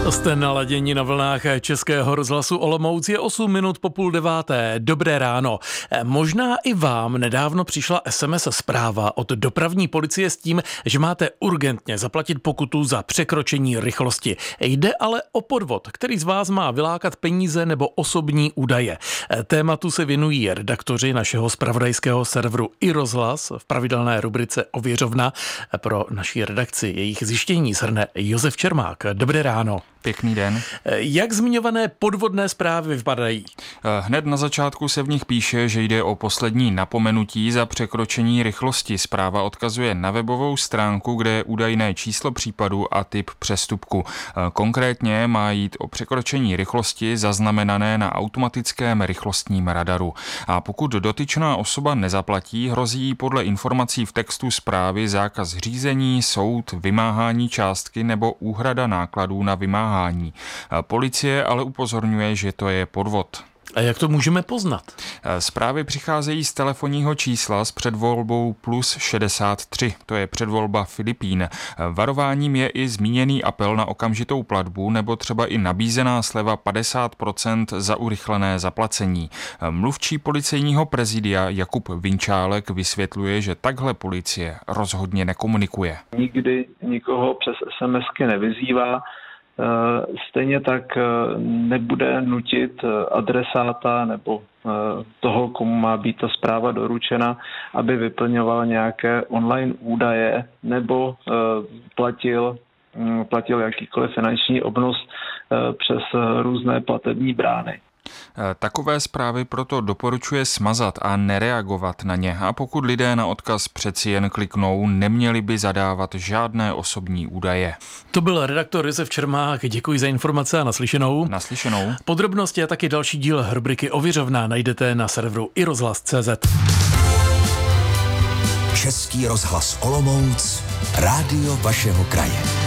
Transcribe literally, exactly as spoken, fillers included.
Jste naladěni na vlnách Českého rozhlasu Olomouc, je osm minut po půl deváté. Dobré ráno. Možná i vám nedávno přišla es em es zpráva od dopravní policie s tím, že máte urgentně zaplatit pokutu za překročení rychlosti. Jde ale o podvod, který z vás má vylákat peníze nebo osobní údaje. Tématu se věnují redaktoři našeho zpravodajského serveru iRozhlas v pravidelné rubrice Ověřovna. Pro naší redakci jejich zjištění shrne Josef Čermák. Dobré ráno. Pěkný den. Jak zmiňované podvodné zprávy vypadají? Hned na začátku se v nich píše, že jde o poslední napomenutí za překročení rychlosti. Zpráva odkazuje na webovou stránku, kde je údajné číslo případu a typ přestupku. Konkrétně má jít o překročení rychlosti zaznamenané na automatickém rychlostním radaru. A pokud dotyčná osoba nezaplatí, hrozí podle informací v textu zprávy zákaz řízení, soud, vymáhání částky nebo úhrada nákladů na vymáhání. Policie ale upozorňuje, že to je podvod. A jak to můžeme poznat? Zprávy přicházejí z telefonního čísla s předvolbou plus šedesát tři, to je předvolba Filipín. Varováním je i zmíněný apel na okamžitou platbu nebo třeba i nabízená sleva padesát procent za urychlené zaplacení. Mluvčí policejního prezidia Jakub Vinčálek vysvětluje, že takhle policie rozhodně nekomunikuje. Nikdy nikoho přes SMSky nevyzývá. Stejně tak nebude nutit adresáta nebo toho, komu má být ta zpráva doručena, aby vyplňoval nějaké online údaje nebo platil, platil jakýkoliv finanční obnos přes různé platební brány. Takové zprávy proto doporučuje smazat a nereagovat na ně. A pokud lidé na odkaz přeci jen kliknou, neměli by zadávat žádné osobní údaje. To byl redaktor Josef Čermák. Děkuji za informace a naslyšenou. Naslyšenou. Podrobnosti a taky další díl rubriky Ověřovna najdete na serveru iRozhlas tečka cé zet. Český rozhlas Olomouc, rádio vašeho kraje.